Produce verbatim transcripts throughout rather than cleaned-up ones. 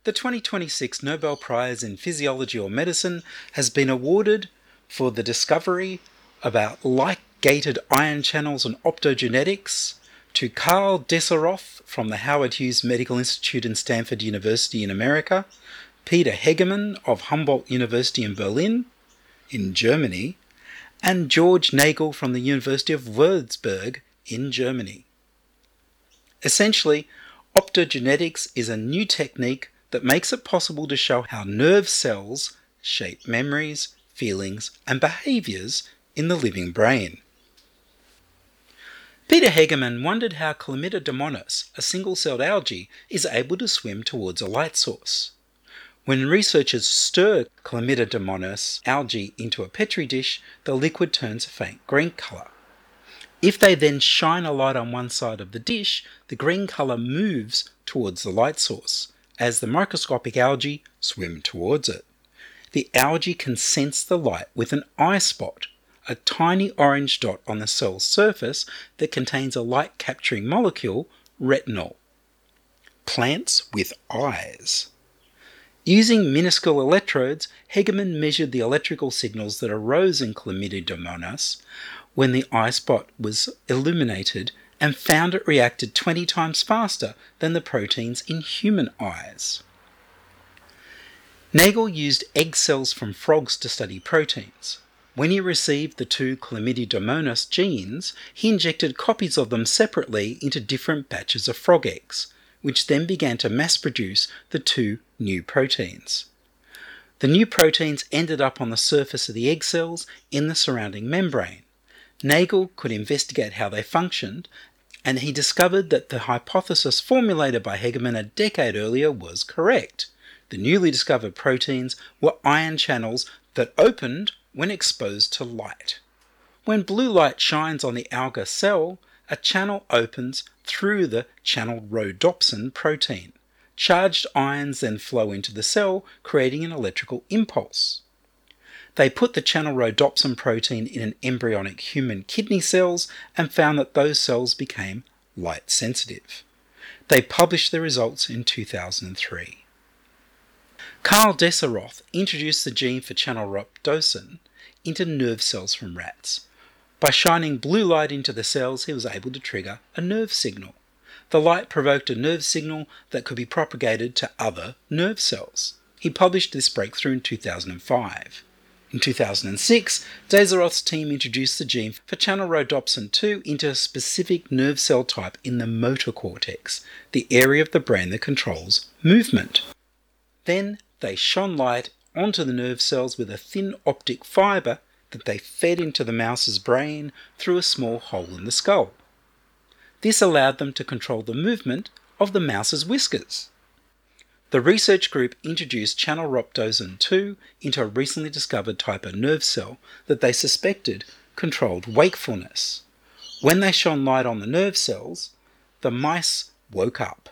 The twenty twenty-six Nobel Prize in Physiology or Medicine has been awarded for the discovery about light-gated ion channels and optogenetics to Karl Deseroth from the Howard Hughes Medical Institute and Stanford University in America, Peter Hegemann of Humboldt University in Berlin, in Germany, and George Nagel from the University of Würzburg in Germany. Essentially, optogenetics is a new technique that makes it possible to show how nerve cells shape memories, feelings, and behaviours in the living brain. Peter Hegemann wondered how Chlamydia damonis, a single-celled algae, is able to swim towards a light source. When researchers stir Chlamydia damonis algae into a petri dish, the liquid turns a faint green colour. If they then shine a light on one side of the dish, the green colour moves towards the light source, as the microscopic algae swim towards it. The algae can sense the light with an eye spot, a tiny orange dot on the cell's surface that contains a light-capturing molecule, retinol. Plants with eyes. Using minuscule electrodes, Hegemann measured the electrical signals that arose in Chlamydia damonis when the eye spot was illuminated and found it reacted twenty times faster than the proteins in human eyes. Nagel used egg cells from frogs to study proteins. When he received the two Chlamydia damonis genes, he injected copies of them separately into different batches of frog eggs, which then began to mass-produce the two new proteins. The new proteins ended up on the surface of the egg cells in the surrounding membrane. Nagel could investigate how they functioned, and he discovered that the hypothesis formulated by Hegemann a decade earlier was correct. The newly discovered proteins were ion channels that opened when exposed to light. When blue light shines on the alga cell, a channel opens through the channel rhodopsin protein. Charged ions then flow into the cell, creating an electrical impulse. They put the channel rhodopsin protein in an embryonic human kidney cells and found that those cells became light sensitive. They published the results in two thousand three. Karl Deseroth introduced the gene for channel rhodopsin into nerve cells from rats. By shining blue light into the cells, he was able to trigger a nerve signal. The light provoked a nerve signal that could be propagated to other nerve cells. He published this breakthrough in two thousand five. In two thousand six, Deseroth's team introduced the gene for channel rhodopsin two into a specific nerve cell type in the motor cortex, the area of the brain that controls movement. Then they shone light onto the nerve cells with a thin optic fibre that they fed into the mouse's brain through a small hole in the skull. This allowed them to control the movement of the mouse's whiskers. The research group introduced channel rhodopsin two into a recently discovered type of nerve cell that they suspected controlled wakefulness. When they shone light on the nerve cells, the mice woke up.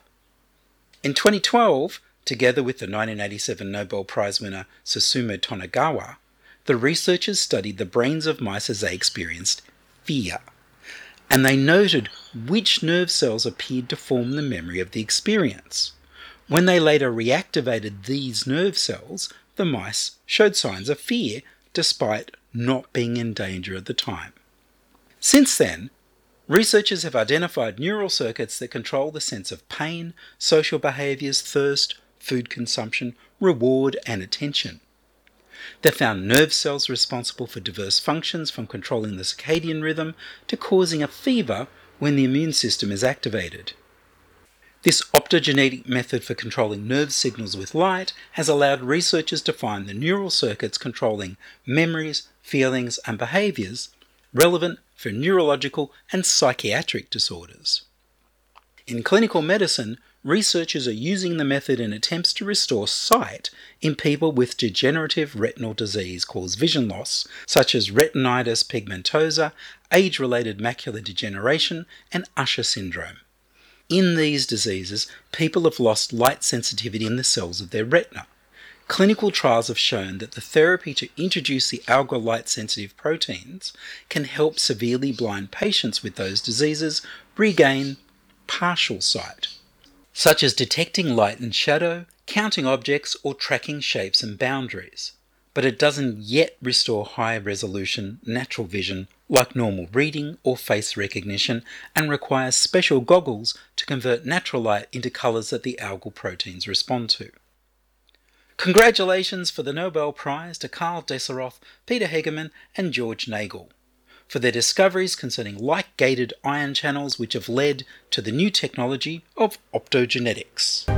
In twenty twelve, together with the nineteen eighty-seven Nobel Prize winner Susumu Tonegawa, the researchers studied the brains of mice as they experienced fear, and they noted which nerve cells appeared to form the memory of the experience. When they later reactivated these nerve cells, the mice showed signs of fear despite not being in danger at the time. Since then, researchers have identified neural circuits that control the sense of pain, social behaviours, thirst, food consumption, reward, and attention. They found nerve cells responsible for diverse functions, from controlling the circadian rhythm to causing a fever when the immune system is activated. This optogenetic method for controlling nerve signals with light has allowed researchers to find the neural circuits controlling memories, feelings, and behaviours relevant for neurological and psychiatric disorders. In clinical medicine, researchers are using the method in attempts to restore sight in people with degenerative retinal disease caused vision loss, such as retinitis pigmentosa, age-related macular degeneration, and Usher syndrome. In these diseases, people have lost light sensitivity in the cells of their retina. Clinical trials have shown that the therapy to introduce the alga light-sensitive proteins can help severely blind patients with those diseases regain partial sight. such as detecting light and shadow, counting objects, or tracking shapes and boundaries. But it doesn't yet restore high-resolution natural vision like normal reading or face recognition, and requires special goggles to convert natural light into colours that the algal proteins respond to. Congratulations for the Nobel Prize to Karl Deseroff, Peter Hegemann, and George Nagel for their discoveries concerning light-gated ion channels, which have led to the new technology of optogenetics.